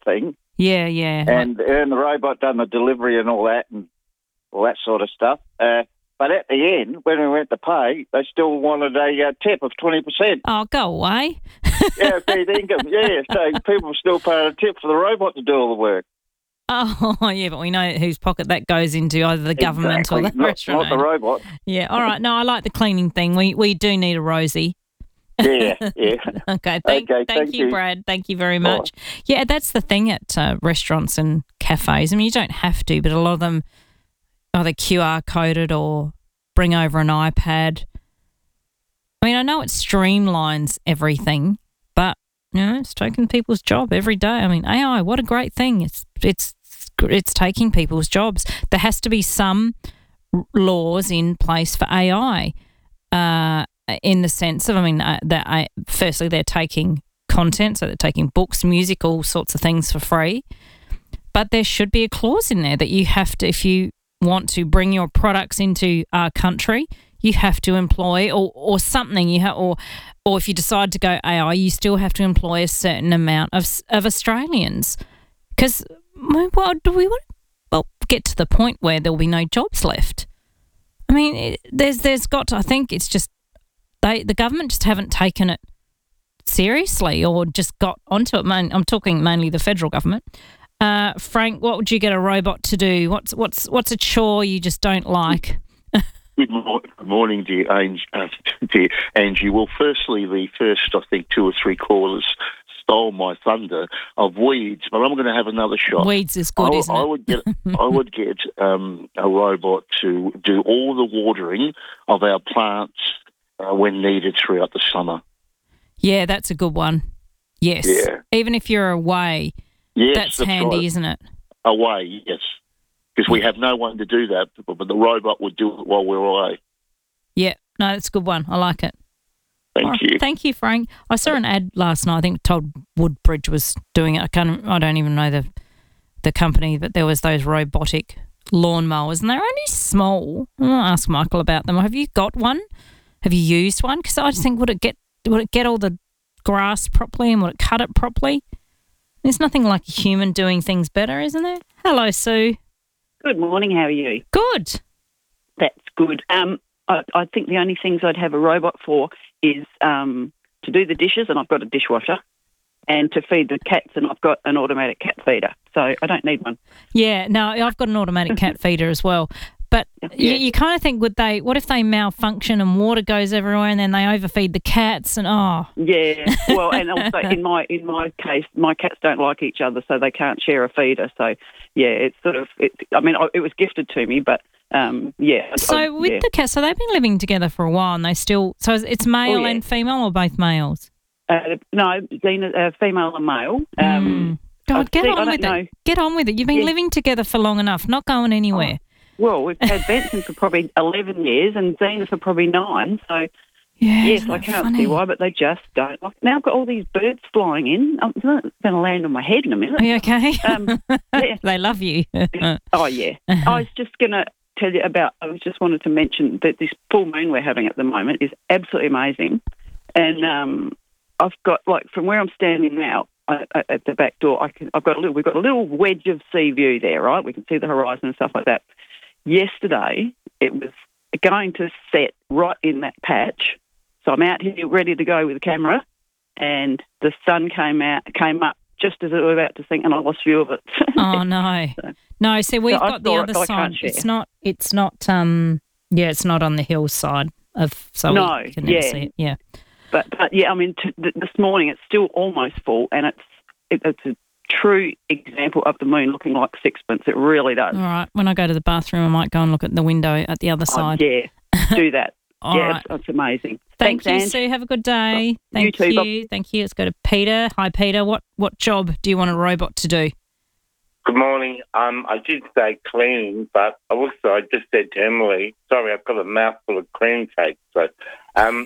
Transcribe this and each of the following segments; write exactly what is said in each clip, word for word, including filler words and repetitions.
thing. Yeah, yeah. And, and the robot done the delivery and all that and all that sort of stuff. Uh, but at the end, when we went to pay, they still wanted a uh, tip of twenty percent. Oh, go away. Yeah, paid income. Yeah, so people still paying a tip for the robot to do all the work. Oh, yeah, but we know whose pocket that goes into, either the government Exactly. or the not, restaurant. Not the robot. Yeah, all right. No, I like the cleaning thing. We we do need a Rosie. Yeah, yeah. okay, thank, okay, thank, thank you, you, Brad. Thank you very much. Oh. Yeah, that's the thing at uh, restaurants and cafes. I mean, you don't have to, but a lot of them either Q R coded or bring over an iPad. I mean, I know it streamlines everything, but you know, it's taking people's job every day. I mean, A I, what a great thing! It's it's it's taking people's jobs. There has to be some laws in place for A I, uh, in the sense of, I mean, uh, that I, firstly they're taking content, so they're taking books, music, all sorts of things for free. But there should be a clause in there that you have to, if you want to bring your products into our country, you have to employ, or or something you have, or or if you decide to go A I, you still have to employ a certain amount of of Australians, because well, do we want? Well, get to the point where there will be no jobs left. I mean, it, there's there's got to. I think it's just they the government just haven't taken it seriously or just got onto it. I'm talking mainly the federal government. Uh, Frank, what would you get a robot to do? What's what's what's a chore you just don't like? Good morning, dear Angie. Uh, dear Angie. Well, firstly, the first, I think, two or three callers stole my thunder of weeds, but I'm going to have another shot. Weeds is good, I, isn't I it? would get, I would get um, a robot to do all the watering of our plants uh, when needed throughout the summer. Yeah, that's a good one. Yes. Yeah. Even if you're away, yes, that's, that's handy, right. isn't it? Away, yes. Because we have no one to do that, but the robot would do it while we're away. Yeah, no, that's a good one. I like it. Thank oh, you. Thank you, Frank. I saw an ad last night. I think told Woodbridge was doing it. I can't. I don't even know the the company, but there was those robotic lawnmowers, and they're only small. I'll ask Michael about them. Have you got one? Have you used one? Because I just think would it get would it get all the grass properly, and would it cut it properly? There's nothing like a human doing things better, isn't there? Hello, Sue. Good morning. How are you? Good. That's good. Um, I, I think the only things I'd have a robot for is um, to do the dishes, and I've got a dishwasher, and to feed the cats, and I've got an automatic cat feeder. So I don't need one. Yeah, no, I've got an automatic cat feeder as well. But yeah. you, you kind of think, would they? What if they malfunction and water goes everywhere, and then they overfeed the cats? And oh, yeah. Well, and also in my in my case, my cats don't like each other, so they can't share a feeder. So yeah, it's sort of. It, I mean, it was gifted to me, but um, yeah. So I, with yeah. the cats, so they've been living together for a while, and they still. So it's male oh, yeah. and female, or both males? Uh, no, Zena, uh, female and male. Um, mm. God, get see, on with know. it. Get on with it. You've been yeah. living together for long enough, not going anywhere. Oh. Well, we've had Benson for probably eleven years and Zena for probably nine. So, yeah, yes, I can't funny? see why, but they just don't. Like, now I've got all these birds flying in. I'm going to land on my head in a minute. Are you okay? Um, yeah. They love you. oh, yeah. I was just going to tell you about, I was just wanted to mention that this full moon we're having at the moment is absolutely amazing. And um, I've got, like, from where I'm standing now, I, at the back door, I can, I've got a little, we've got a little wedge of sea view there, right? We can see the horizon and stuff like that. Yesterday, it was going to set right in that patch. So I'm out here ready to go with the camera, and the sun came out, came up just as it was about to sink, and I lost view of it. Oh no, so, no. So we've so got the other side. It's not. It's not. Um. Yeah, it's not on the hillside of. So no. we can never Yeah. see it. Yeah. But but yeah, I mean, t- th- this morning it's still almost full, and it's it, it's a true example of the moon looking like sixpence. It really does. All right. When I go to the bathroom, I might go and look at the window at the other side. Oh, yeah, do that. All yeah, right. it's, it's amazing. Thank Thanks, you, Ange. Sue. Have a good day. Oh, Thank you. Too, you. Thank you. Let's go to Peter. Hi, Peter. What what job do you want a robot to do? Good morning. Um, I did say cleaning, but also I just said to Emily, sorry, I've got a mouthful of cream cake, so um,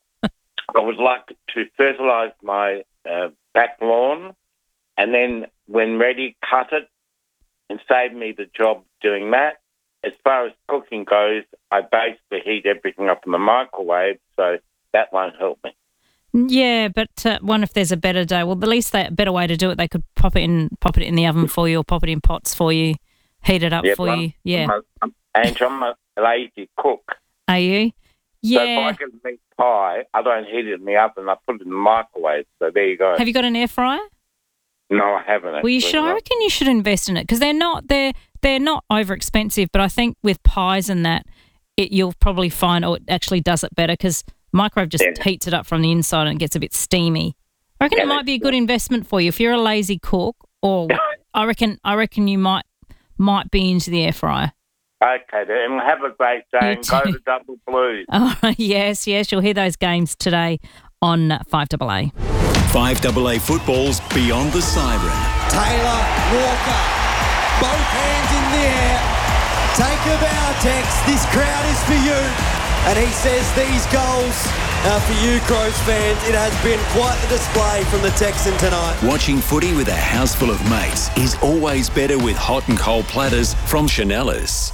I would like to fertilise my uh, back lawn, and then when ready, cut it and save me the job doing that. As far as cooking goes, I basically heat everything up in the microwave, so that won't help me. Yeah, but uh, one if there's a better day. Well, at least they, a better way to do it. They could pop it in, pop it in the oven for you, or pop it in pots for you, heat it up Yep, for I'm, you. Yeah, I'm, I'm, and I'm a lazy cook. are you? So if Yeah. I get a meat pie, I don't heat it in the oven. I put it in the microwave. So there you go. Have you got an air fryer? No, I haven't. Well, you actually, should. I no. reckon you should invest in it because they're not they're they're not over expensive. But I think with pies and that, it you'll probably find oh, it actually does it better because microwave just Yeah. heats it up from the inside and it gets a bit steamy. I reckon Yeah, it might that's be a good investment for you if you're a lazy cook. Or I reckon I reckon you might might be into the air fryer. Okay, then. And have a great day You and go too. to Double Blues. Oh yes, yes, you'll hear those games today on five double A. five double A football's Beyond the Siren. Taylor Walker, both hands in the air. Take a bow, Tex. This crowd is for you. And he says these goals are for you, Crows fans. It has been quite the display from the Texan tonight. Watching footy with a house full of mates is always better with hot and cold platters from Chanellas.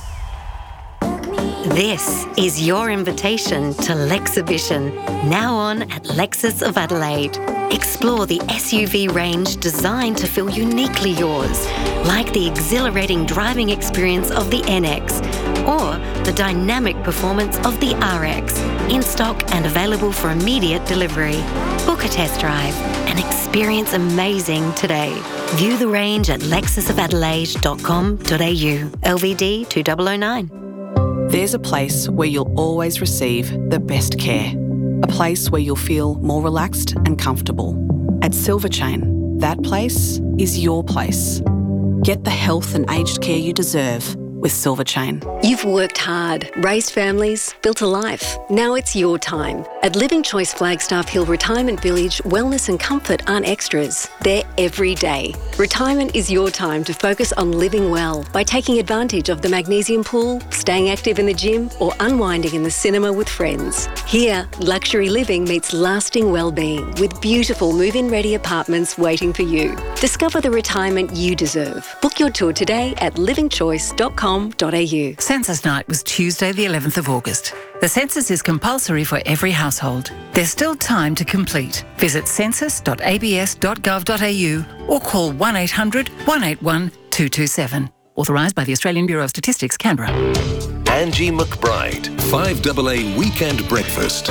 This is your invitation to Lexhibition, now on at Lexus of Adelaide. Explore the S U V range designed to feel uniquely yours, like the exhilarating driving experience of the N X or the dynamic performance of the R X, in stock and available for immediate delivery. Book a test drive and experience amazing today. View the range at lexus of adelaide dot com dot a u. L V D two thousand nine. There's a place where you'll always receive the best care. A place where you'll feel more relaxed and comfortable. At Silver Chain, that place is your place. Get the health and aged care you deserve with Silver Chain. You've worked hard, raised families, built a life. Now it's your time. At Living Choice Flagstaff Hill Retirement Village, wellness and comfort aren't extras. They're every day. Retirement is your time to focus on living well by taking advantage of the magnesium pool, staying active in the gym, or unwinding in the cinema with friends. Here, luxury living meets lasting well-being with beautiful move-in ready apartments waiting for you. Discover the retirement you deserve. Book your tour today at living choice dot com dot a u. Census night was Tuesday the eleventh of August. The census is compulsory for every household. There's still time to complete. Visit census dot a b s dot gov dot a u or call one eight hundred, one eight one, two two seven. Authorised by the Australian Bureau of Statistics, Canberra. Angie McBride, five double A Weekend Breakfast.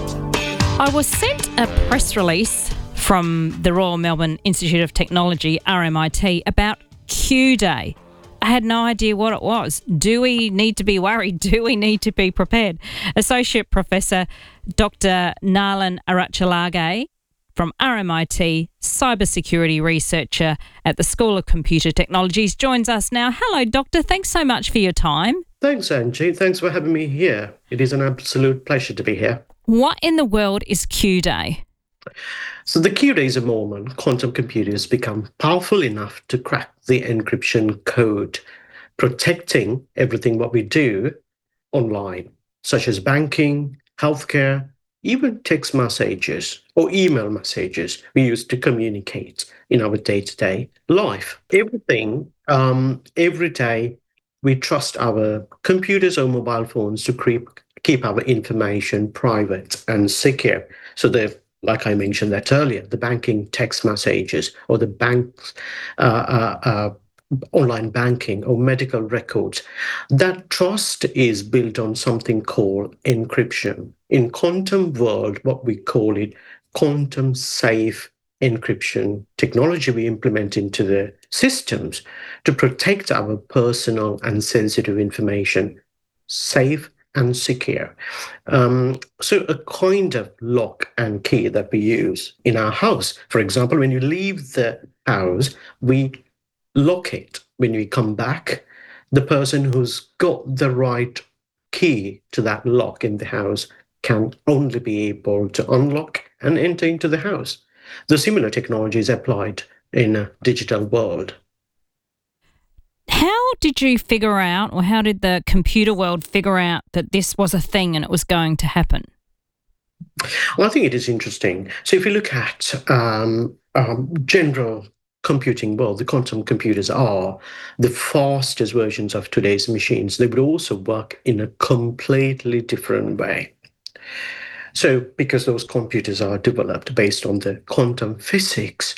I was sent a press release from the Royal Melbourne Institute of Technology, R M I T, about Q Day. I had no idea what it was. Do we need to be worried? Do we need to be prepared? Associate Professor Doctor Nalan Arachalage from R M I T, cybersecurity researcher at the School of Computer Technologies, joins us now. Hello, Doctor. Thanks so much for your time. Thanks, Angie. Thanks for having me here. It is an absolute pleasure to be here. What in the world is Q Day? So the Q Day is a moment quantum computers become powerful enough to crack the encryption code, protecting everything what we do online, such as banking, healthcare, even text messages or email messages we use to communicate in our day-to-day life. Everything, um, every day, we trust our computers or mobile phones to keep, keep our information private and secure. So the like I mentioned that earlier, the banking text messages or the bank's uh, uh, uh, online banking or medical records, that trust is built on something called encryption. In quantum world, what we call it, quantum safe encryption technology we implement into the systems to protect our personal and sensitive information safe and secure. Um, so a kind of lock and key that we use in our house. For example, when you leave the house, we lock it. When we come back, the person who's got the right key to that lock in the house can only be able to unlock and enter into the house. The similar technology is applied in a digital world. How did you figure out, or how did the computer world figure out that this was a thing and it was going to happen? Well, I think it is interesting. So if you look at um, um, general computing world, the quantum computers are the fastest versions of today's machines. They would also work in a completely different way. So because those computers are developed based on the quantum physics,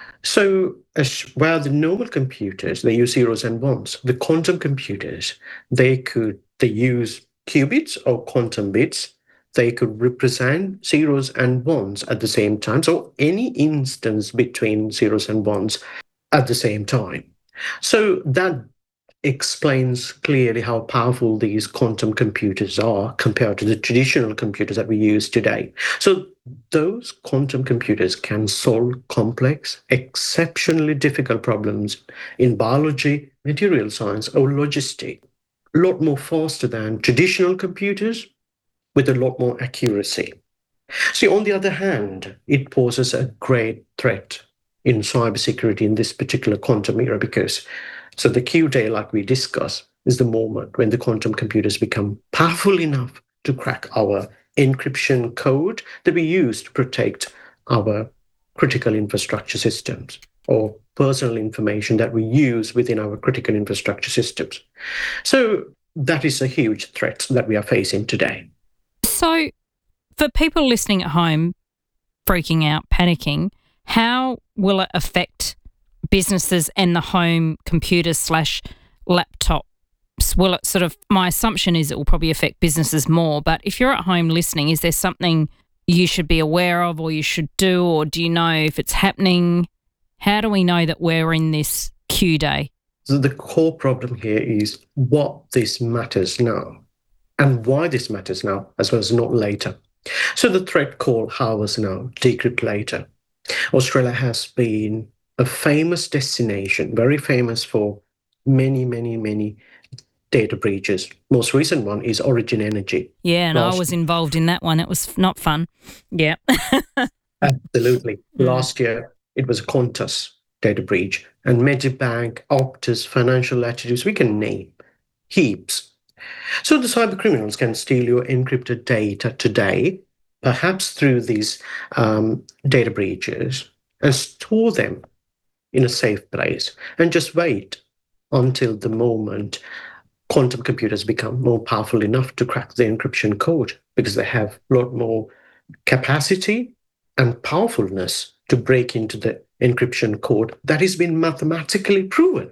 so as, while the normal computers, they use zeros and ones, the quantum computers, they could, they use qubits or quantum bits. They could represent zeros and ones at the same time. So any instance between zeros and ones at the same time. So that explains clearly how powerful these quantum computers are compared to the traditional computers that we use today. So those quantum computers can solve complex, exceptionally difficult problems in biology, material science, or logistics a lot more faster than traditional computers with a lot more accuracy. See, on the other hand, it poses a great threat in cybersecurity in this particular quantum era because so the Q day, like we discussed, is the moment when the quantum computers become powerful enough to crack our encryption code that we use to protect our critical infrastructure systems or personal information that we use within our critical infrastructure systems. So that is a huge threat that we are facing today. So for people listening at home, freaking out, panicking, how will it affect businesses and the home computers slash laptops? Will it sort of, my assumption is it will probably affect businesses more, but if you're at home listening, is there something you should be aware of or you should do, or do you know if it's happening? How do we know that we're in this Q day? So the core problem here is what this matters now and why this matters now as well as not later. So the threat called Harvest Now, Decrypt Later. Australia has been a famous destination, very famous for many, many, many data breaches. Most recent one is Origin Energy. Yeah, and Last I was involved in that one. It was not fun. Yeah. Absolutely. Last year, it was a Qantas data breach. And Medibank, Optus, Financial Latitudes, we can name heaps. So the cyber criminals can steal your encrypted data today, perhaps through these um, data breaches, and store them in a safe place and just wait until the moment quantum computers become more powerful enough to crack the encryption code because they have a lot more capacity and powerfulness to break into the encryption code that has been mathematically proven.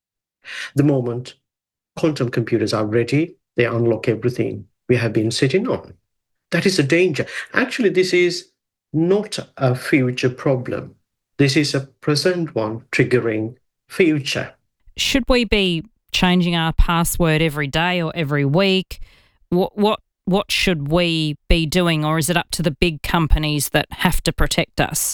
The moment quantum computers are ready, they unlock everything we have been sitting on. That is a danger. Actually, this is not a future problem. This is a present one triggering future. Should we be changing our password every day or every week? What what what should we be doing, or is it up to the big companies that have to protect us?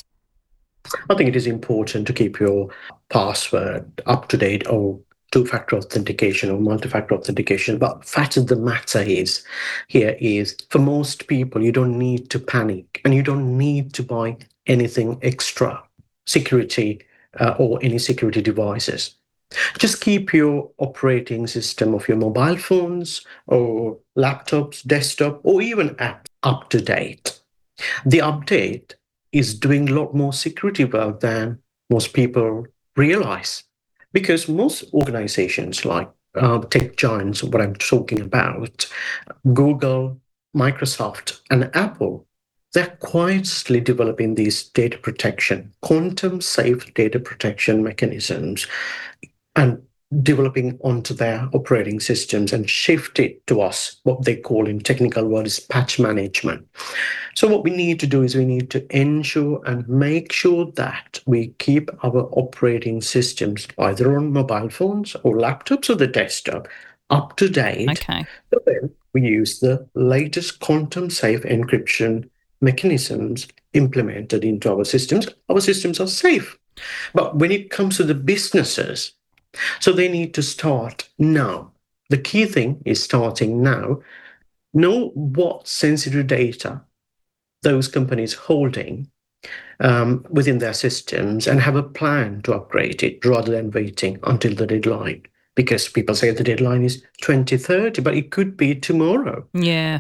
I think it is important to keep your password up to date, or two-factor authentication or multi-factor authentication. But fact of the matter is, here is, for most people, you don't need to panic and you don't need to buy anything extra, security uh, or any security devices. Just keep your operating system of your mobile phones or laptops, desktop, or even apps up to date. The update is doing a lot more security work than most people realize, because most organizations like uh, tech giants, what I'm talking about, Google, Microsoft, and Apple, they're quietly developing these data protection, quantum safe data protection mechanisms, and developing onto their operating systems and shift it to us. What they call in technical word is patch management. So what we need to do is we need to ensure and make sure that we keep our operating systems either on mobile phones or laptops or the desktop up to date. Okay. So then we use the latest quantum safe encryption mechanisms implemented into our systems. Our systems are safe. But when it comes to the businesses, so they need to start now. The key thing is starting now. Know what sensitive data those companies holding um, within their systems and have a plan to upgrade it rather than waiting until the deadline. Because people say the deadline is twenty thirty, but it could be tomorrow. Yeah.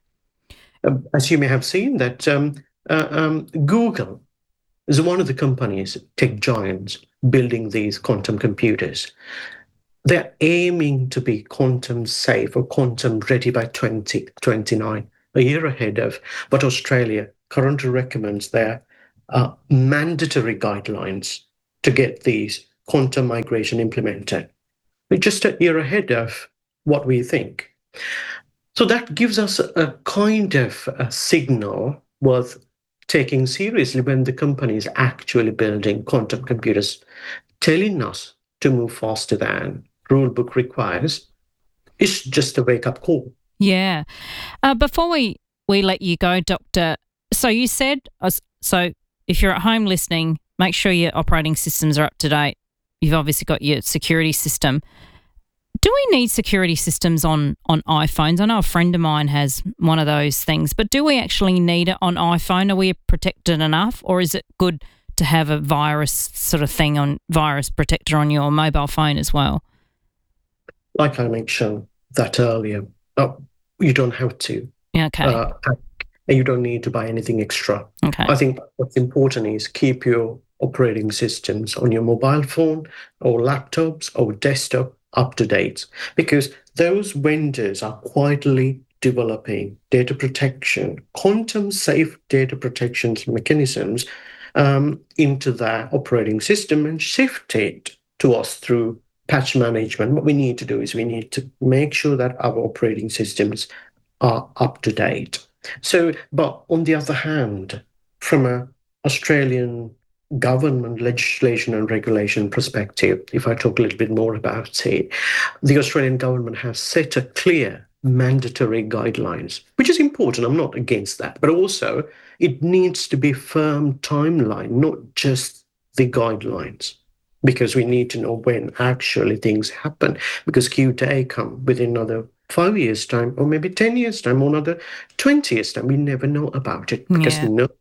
Uh, as you may have seen that um, uh, um, Google is one of the companies, tech giants, building these quantum computers. They're aiming to be quantum safe or quantum ready by twenty twenty-nine. a year ahead of what Australia currently recommends their uh, mandatory guidelines to get these quantum migration implemented. We're just a year ahead of what we think. So that gives us a kind of a signal worth taking seriously when the company is actually building quantum computers, telling us to move faster than rulebook requires. It's just a wake-up call. Yeah. Uh, before we, we let you go, Doctor, so you said, uh, so if you're at home listening, make sure your operating systems are up to date. You've obviously got your security system. Do we need security systems on, on iPhones? I know a friend of mine has one of those things, but do we actually need it on iPhone? Are we protected enough, or is it good to have a virus sort of thing on virus protector on your mobile phone as well? Like I mentioned that earlier, oh, you don't have to. Okay. Uh, and you don't need to buy anything extra. Okay. I think what's important is keep your operating systems on your mobile phone or laptops or desktop up to date, because those vendors are quietly developing data protection, quantum safe data protection mechanisms um, into their operating system and shift it to us through patch management. What we need to do is we need to make sure that our operating systems are up to date. So, but on the other hand, from an Australian government legislation and regulation perspective, if I talk a little bit more about it, the Australian government has set a clear mandatory guidelines, which is important. I'm not against that, but also it needs to be a firm timeline, not just the guidelines, because we need to know when actually things happen, because Q Day come within another five years time, or maybe ten years time, or another twenty years time. We never know about it because Yeah. no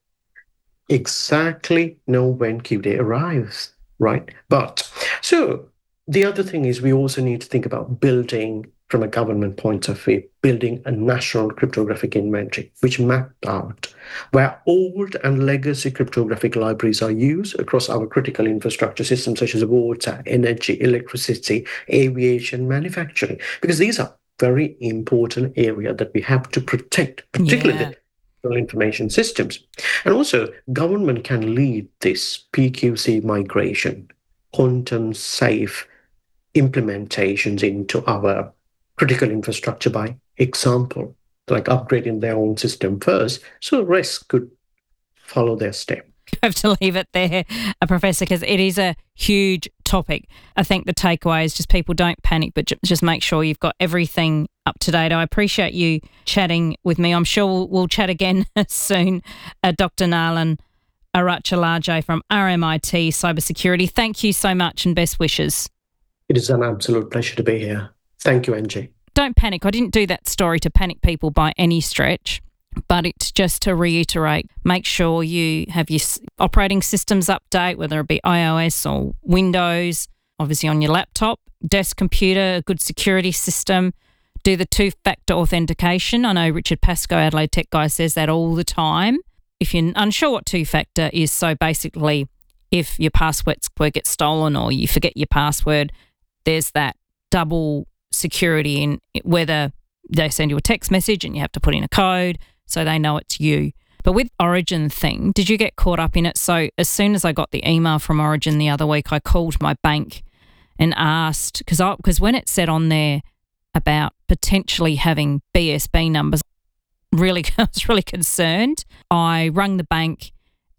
exactly know when Q Day arrives, right? But so the other thing is we also need to think about building, from a government point of view, building a national cryptographic inventory, which mapped out where old and legacy cryptographic libraries are used across our critical infrastructure systems, such as water, energy, electricity, aviation, manufacturing, because these are very important area that we have to protect, particularly Yeah. the information systems. And also, government can lead this P Q C migration, quantum safe implementations into our critical infrastructure by example, like upgrading their own system first, so the rest could follow their step. I have to leave it there, uh, Professor, because it is a huge topic. I think the takeaway is just people don't panic, but ju- just make sure you've got everything up to date. I appreciate you chatting with me. I'm sure we'll, we'll chat again soon. Uh, Doctor Nalan Arachalajay from R M I T Cybersecurity. Thank you so much and best wishes. It is an absolute pleasure to be here. Thank you, Angie. Don't panic. I didn't do that story to panic people by any stretch, but it's just to reiterate, make sure you have your s- operating systems update, whether it be iOS or Windows, obviously on your laptop, desk computer, a good security system, do the two-factor authentication. I know Richard Pascoe, Adelaide Tech Guy, says that all the time. If you're unsure what two-factor is, so basically if your password gets stolen or you forget your password, there's that double security in whether they send you a text message and you have to put in a code so they know it's you. But with Origin thing, did you get caught up in it? So as soon as I got the email from Origin the other week, I called my bank and asked, because I because when it said on there about potentially having B S B numbers, really I was really concerned. I rang the bank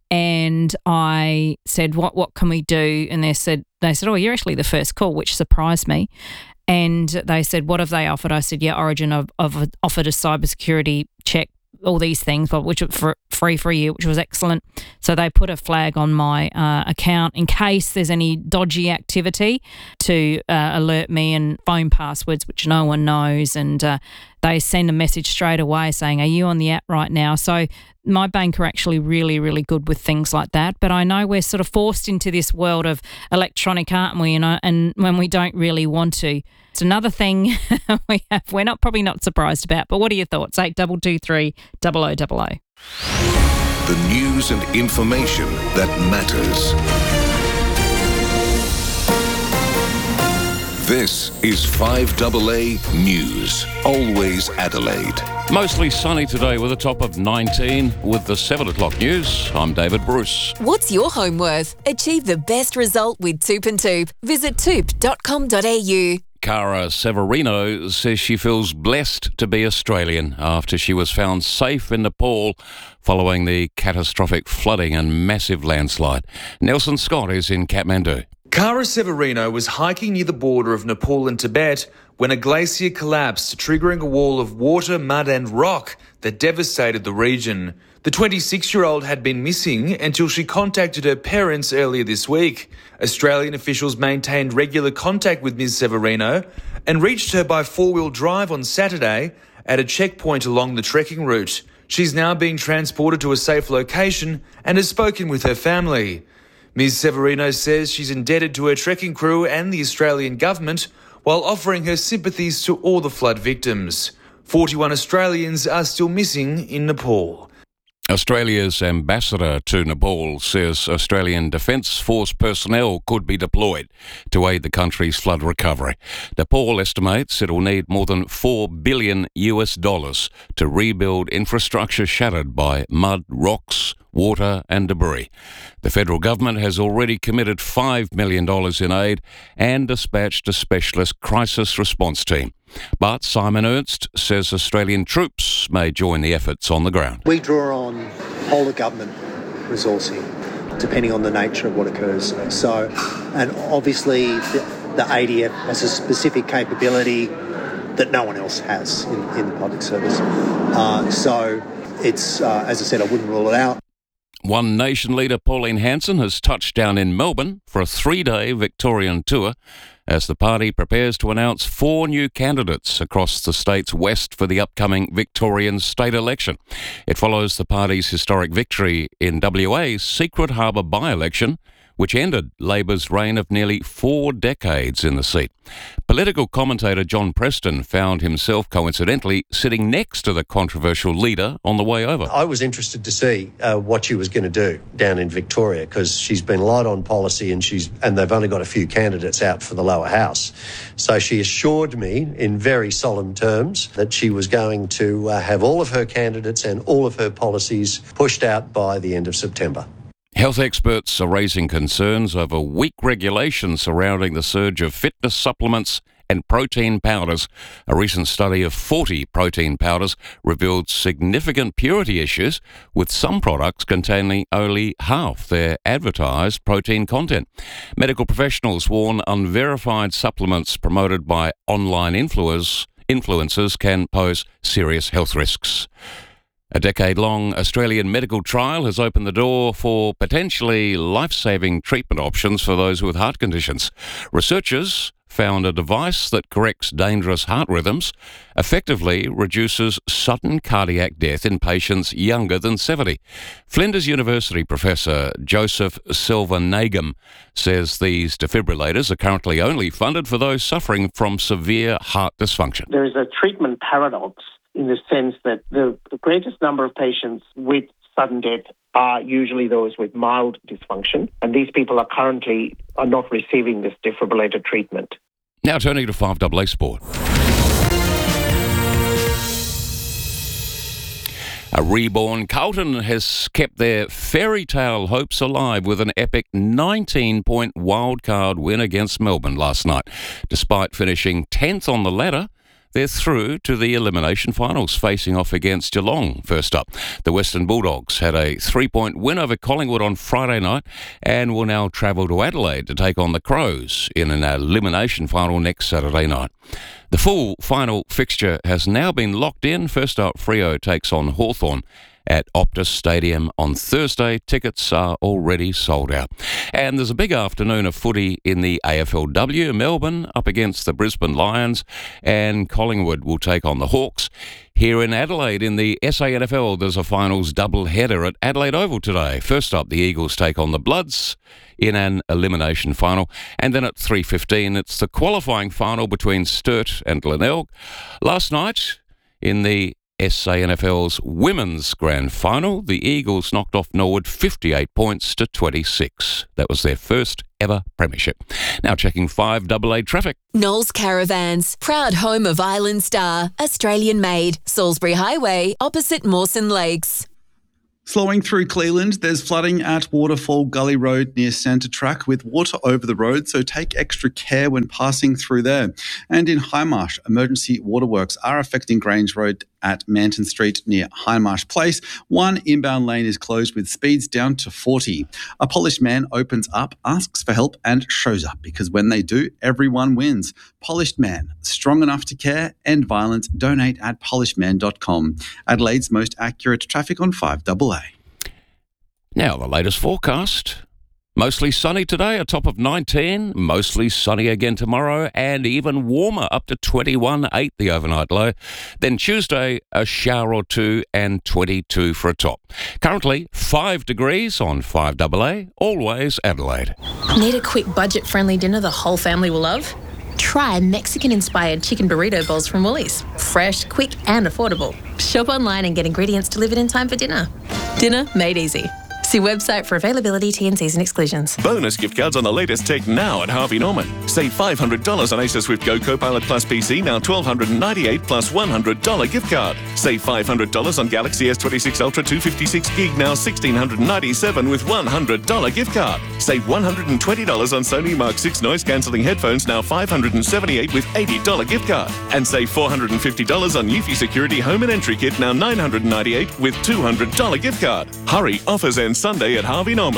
and I said, what what can we do? And they said, they said, oh, you're actually the first call, which surprised me. And they said, what have they offered? I said, yeah, Origin have, have offered a cybersecurity check, all these things, but which were for free for a year, which was excellent. So they put a flag on my uh, account in case there's any dodgy activity to uh, alert me, and phone passwords, which no one knows. And uh, they send a message straight away saying, are you on the app right now? So my bank are actually really, really good with things like that. But I know we're sort of forced into this world of electronic, aren't we? And, I, and when we don't really want to. It's another thing we have, we're not probably not surprised about. But what are your thoughts? eight two two three, double oh double oh. The news and information that matters. This is five A A News, always Adelaide. Mostly sunny today with a top of nineteen. With the seven o'clock news, I'm David Bruce. What's your home worth? Achieve the best result with Toop and Toop. Visit toop dot com dot a u. Cara Severino says she feels blessed to be Australian after she was found safe in Nepal following the catastrophic flooding and massive landslide. Nelson Scott is in Kathmandu. Cara Severino was hiking near the border of Nepal and Tibet when a glacier collapsed, triggering a wall of water, mud and rock that devastated the region. The twenty-six-year-old had been missing until she contacted her parents earlier this week. Australian officials maintained regular contact with Miz Severino and reached her by four-wheel drive on Saturday at a checkpoint along the trekking route. She's now being transported to a safe location and has spoken with her family. Miz Severino says she's indebted to her trekking crew and the Australian government while offering her sympathies to all the flood victims. forty-one Australians are still missing in Nepal. Australia's ambassador to Nepal says Australian Defence Force personnel could be deployed to aid the country's flood recovery. Nepal estimates it will need more than four billion US dollars to rebuild infrastructure shattered by mud, rocks, water and debris. The federal government has already committed five million dollars in aid and dispatched a specialist crisis response team. But Simon Ernst says Australian troops may join the efforts on the ground. We draw on whole of government resourcing, depending on the nature of what occurs. So, and obviously the, the A D F has a specific capability that no one else has in, in the public service. Uh, so it's, uh, as I said, I wouldn't rule it out. One Nation leader, Pauline Hanson, has touched down in Melbourne for a three-day Victorian tour as the party prepares to announce four new candidates across the state's west for the upcoming Victorian state election. It follows the party's historic victory in W A's Secret Harbour by-election, which ended Labor's reign of nearly four decades in the seat. Political commentator John Preston found himself, coincidentally, sitting next to the controversial leader on the way over. I was interested to see uh, what she was going to do down in Victoria, because she's been light on policy and she's and they've only got a few candidates out for the lower house. So she assured me in very solemn terms that she was going to uh, have all of her candidates and all of her policies pushed out by the end of September. Health experts are raising concerns over weak regulations surrounding the surge of fitness supplements and protein powders. A recent study of forty protein powders revealed significant purity issues, with some products containing only half their advertised protein content. Medical professionals warn unverified supplements promoted by online influencers, influencers can pose serious health risks. A decade-long Australian medical trial has opened the door for potentially life-saving treatment options for those with heart conditions. Researchers found a device that corrects dangerous heart rhythms, effectively reduces sudden cardiac death in patients younger than seventy. Flinders University professor Joseph Silvanagam says these defibrillators are currently only funded for those suffering from severe heart dysfunction. There is a treatment paradox in the sense that the, the greatest number of patients with sudden death are usually those with mild dysfunction, and these people are currently are not receiving this defibrillator treatment. Now turning to five A A Sport. A reborn Carlton has kept their fairy tale hopes alive with an epic nineteen-point wildcard win against Melbourne last night. Despite finishing tenth on the ladder, they're through to the elimination finals, facing off against Geelong first up. The Western Bulldogs had a three-point win over Collingwood on Friday night and will now travel to Adelaide to take on the Crows in an elimination final next Saturday night. The full final fixture has now been locked in. First up, Freo takes on Hawthorn at Optus Stadium on Thursday. Tickets are already sold out. And there's a big afternoon of footy in the A F L W. Melbourne up against the Brisbane Lions, and Collingwood will take on the Hawks. Here in Adelaide, in the S A N F L, there's a finals double-header at Adelaide Oval today. First up, the Eagles take on the Bloods in an elimination final. And then at three fifteen, it's the qualifying final between Sturt and Glenelg. Last night, in the S A N F L's Women's Grand Final, the Eagles knocked off Norwood fifty-eight points to twenty-six. That was their first ever premiership. Now checking five double A traffic. Knowles Caravans, proud home of Island Star, Australian made, Salisbury Highway, opposite Mawson Lakes. Slowing through Cleveland, there's flooding at Waterfall Gully Road near Santa Track with water over the road, so take extra care when passing through there. And in Highmarsh, emergency waterworks are affecting Grange Road at Manton Street near Highmarsh Place. One inbound lane is closed with speeds down to forty. A Polished Man opens up, asks for help and shows up, because when they do, everyone wins. Polished Man, strong enough to care, end violence, donate at polished man dot com. Adelaide's most accurate traffic on five double A. Now the latest forecast. Mostly sunny today, a top of nineteen. Mostly sunny again tomorrow, and even warmer, up to twenty-one, eight the overnight low. Then Tuesday, a shower or two, and twenty-two for a top. Currently, five degrees on five double A, always Adelaide. Need a quick budget-friendly dinner the whole family will love? Try Mexican-inspired chicken burrito bowls from Woolies. Fresh, quick and affordable. Shop online and get ingredients delivered in time for dinner. Dinner made easy. See website for availability, T and Cs and exclusions. Bonus gift cards on the latest tech now at Harvey Norman. Save five hundred dollars on Acer Swift Go Copilot Plus P C, now one thousand two hundred ninety-eight dollars plus one hundred dollars gift card. Save five hundred dollars on Galaxy S twenty-six Ultra two fifty-six gig, now one thousand six hundred ninety-seven dollars with one hundred dollars gift card. Save one hundred twenty dollars on Sony Mark six noise-cancelling headphones, now five hundred seventy-eight dollars with eighty dollars gift card. And save four hundred fifty dollars on Eufy Security Home and Entry Kit, now nine hundred ninety-eight dollars with two hundred dollars gift card. Hurry, offers end Sunday at Harvey Norman.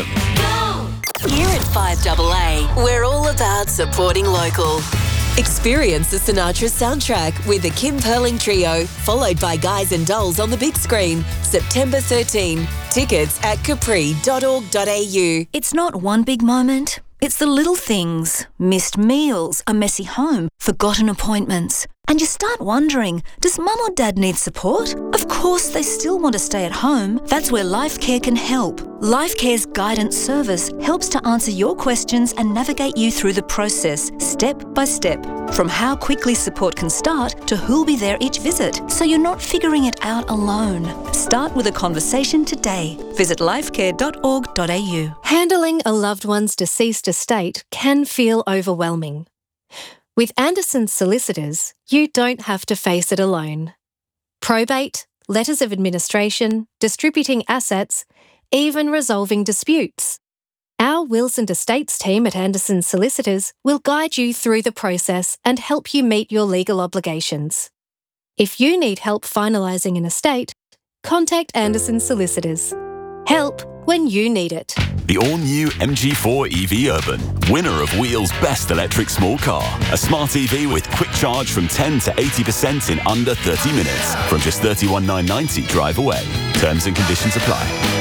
Here at five double A, we're all about supporting local. Experience the Sinatra soundtrack with the Kim Perling Trio, followed by Guys and Dolls on the big screen, September thirteenth. Tickets at capri dot org dot a u. It's not one big moment. It's the little things. Missed meals, a messy home, forgotten appointments. And you start wondering, does mum or dad need support? Of course they still want to stay at home. That's where LifeCare can help. LifeCare's guidance service helps to answer your questions and navigate you through the process, step by step. From how quickly support can start to who'll be there each visit, so you're not figuring it out alone. Start with a conversation today. Visit lifecare dot org dot a u. Handling a loved one's deceased estate can feel overwhelming. With Anderson's Solicitors, you don't have to face it alone. Probate, letters of administration, distributing assets, even resolving disputes. Our Wills and Estates team at Anderson's Solicitors will guide you through the process and help you meet your legal obligations. If you need help finalising an estate, contact Anderson's Solicitors. Help when you need it. The all-new M G four E V Urban, winner of Wheel's Best Electric Small Car. A smart E V with quick charge from ten to eighty percent in under thirty minutes. From just thirty-one thousand nine hundred ninety drive away. Terms and conditions apply.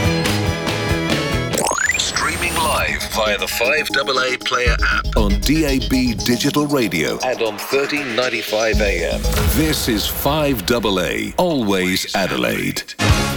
Streaming live via the five double A Player app on D A B Digital Radio and on thirteen ninety-five A M. This is five double A, always Adelaide.